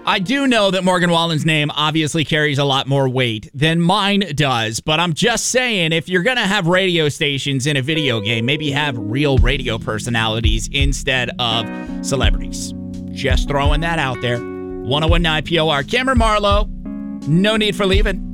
I do know that Morgan Wallen's name obviously carries a lot more weight than mine does, but I'm just saying, if you're going to have radio stations in a video game, maybe have real radio personalities instead of celebrities. Just throwing that out there. 1019 POR. Cameron Marlowe, no need for leaving.